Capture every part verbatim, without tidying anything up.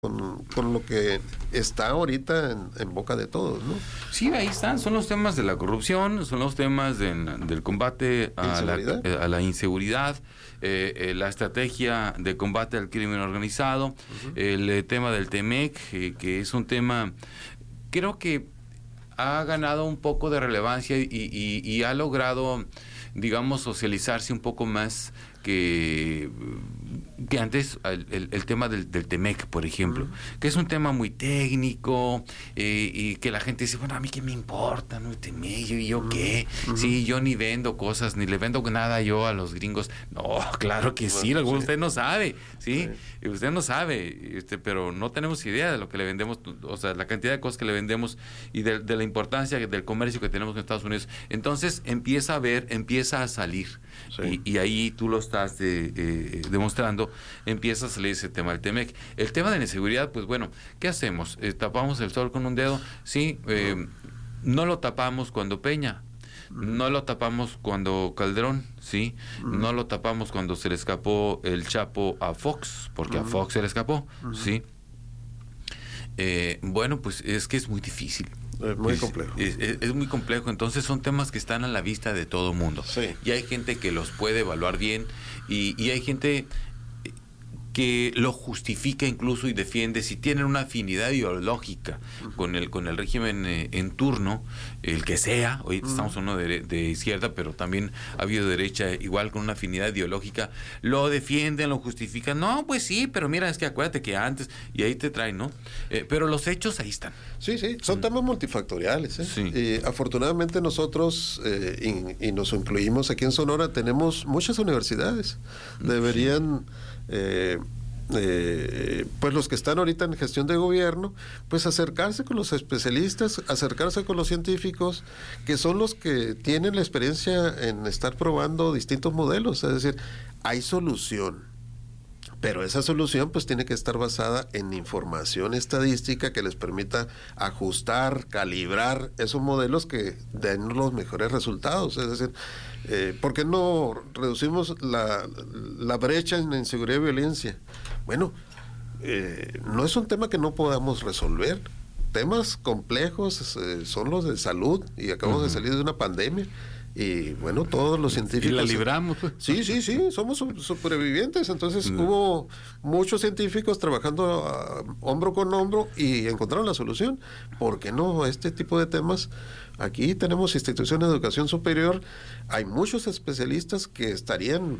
Con, con lo que está ahorita en, en boca de todos, ¿no? Sí, ahí están, son los temas de la corrupción, son los temas de, del combate a la, a la inseguridad, eh, eh, la estrategia de combate al crimen organizado, uh-huh. el eh, tema del Temec, eh, que es un tema, creo que ha ganado un poco de relevancia y, y, y ha logrado, digamos, socializarse un poco más que, que antes el, el, el tema del, del Temec, por ejemplo, uh-huh. que es un tema muy técnico eh, y que la gente dice, bueno, a mí qué me importa, ¿no? El Temec, ¿y yo qué? Uh-huh. Sí, yo ni vendo cosas, ni le vendo nada yo a los gringos. No, claro que sí, bueno, sí. Usted no sabe, ¿sí? sí. Usted no sabe, este, pero no tenemos idea de lo que le vendemos, o sea, la cantidad de cosas que le vendemos y de, de la importancia del comercio que tenemos en Estados Unidos. Entonces empieza a ver, empieza a salir sí. y, y ahí tú lo estás de, eh, demostrando, empieza a salir ese tema del Temec. El tema de la inseguridad, pues bueno, ¿qué hacemos? Eh, ¿Tapamos el sol con un dedo? Sí, eh, no lo tapamos cuando Peña, no lo tapamos cuando Calderón, sí, uh-huh. no lo tapamos cuando se le escapó el Chapo a Fox, porque uh-huh. a Fox se le escapó, uh-huh. sí. Eh, bueno, pues es que es muy difícil. Es muy complejo. Es, es, es muy complejo, entonces son temas que están a la vista de todo mundo. Sí. Y hay gente que los puede evaluar bien y, y hay gente que lo justifica incluso y defiende si tienen una afinidad ideológica uh-huh. con el con el régimen eh, en turno, el que sea. Hoy uh-huh. estamos uno de, de izquierda, pero también ha habido derecha igual con una afinidad ideológica, lo defienden, lo justifican. No, pues sí, pero mira, es que acuérdate que antes, y ahí te traen, ¿no? Eh, pero los hechos ahí están. Sí, sí, son uh-huh. temas multifactoriales, ¿eh? Sí. Y afortunadamente nosotros, eh, y, y nos incluimos aquí en Sonora, tenemos muchas universidades. Deberían... Eh, eh, pues los que están ahorita en gestión de gobierno, pues acercarse con los especialistas, acercarse con los científicos, que son los que tienen la experiencia en estar probando distintos modelos. Es decir, hay solución, pero esa solución pues tiene que estar basada en información estadística que les permita ajustar, calibrar esos modelos que den los mejores resultados. Es decir, eh, ¿por qué no reducimos la, la brecha en inseguridad y violencia? Bueno, eh, no es un tema que no podamos resolver. Temas complejos eh, son los de salud y acabamos uh-huh. de salir de una pandemia. Y bueno, todos los científicos... Y la libramos. Sí, sí, sí, somos supervivientes. Entonces no. hubo muchos científicos trabajando uh, hombro con hombro y encontraron la solución. ¿Por qué no? Este tipo de temas, aquí tenemos instituciones de educación superior, hay muchos especialistas que estarían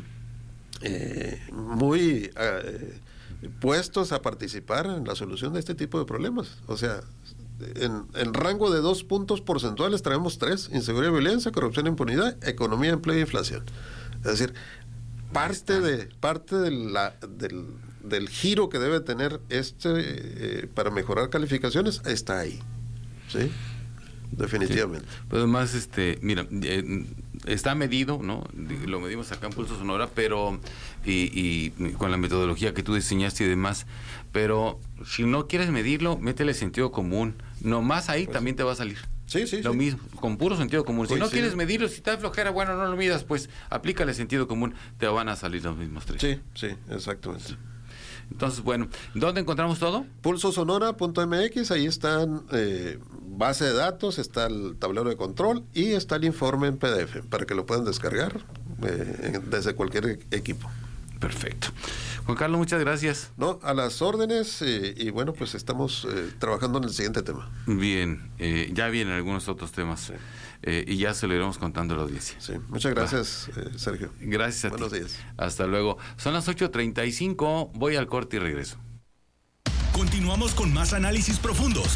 eh, muy eh, puestos a participar en la solución de este tipo de problemas. O sea... En, en rango de dos puntos porcentuales traemos tres: inseguridad y violencia, corrupción e impunidad, economía, empleo e inflación. Es decir, parte de parte de la, del, del giro que debe tener este eh, para mejorar calificaciones está ahí, ¿sí? Definitivamente. Sí. Pero además, este, mira, eh, está medido, ¿no? Lo medimos acá en Pulso Sonora, pero y, y con la metodología que tú diseñaste y demás, pero si no quieres medirlo, métele sentido común. Nomás ahí pues también te va a salir. Sí, sí, lo sí. mismo, con puro sentido común. Si pues no sí. quieres medirlo, si está flojera, bueno, no lo midas, pues aplícale sentido común, te van a salir los mismos tres. Sí, sí, exactamente. Entonces, bueno, ¿dónde encontramos todo? pulso sonora punto eme equis, ahí están eh, base de datos, está el tablero de control y está el informe en P D F para que lo puedan descargar eh, desde cualquier equipo. Perfecto. Juan Carlos, muchas gracias. No, a las órdenes eh, y bueno, pues estamos eh, trabajando en el siguiente tema. Bien, eh, ya vienen algunos otros temas sí. eh, y ya se lo iremos contando a la audiencia. Sí, muchas gracias, eh, Sergio. Gracias a Buenos ti. días. Hasta luego. Son las ocho treinta y cinco, voy al corte y regreso. Continuamos con más análisis profundos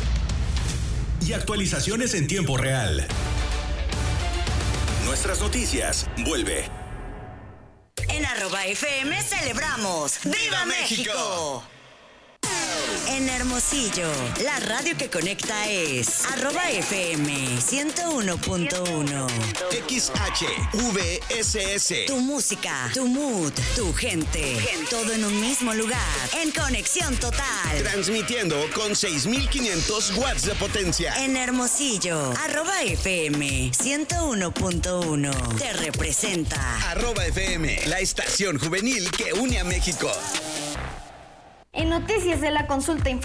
y actualizaciones en tiempo real. Nuestras noticias, vuelve. En arroba F M celebramos ¡Viva México! En Hermosillo, la radio que conecta es arroba F M ciento uno punto uno. X H V S S. Tu música, tu mood, tu gente, todo en un mismo lugar, en conexión total. Transmitiendo con seis mil quinientos watts de potencia. En Hermosillo, arroba F M ciento uno punto uno. Te representa. Arroba F M, la estación juvenil que une a México. En noticias de la consulta infantil.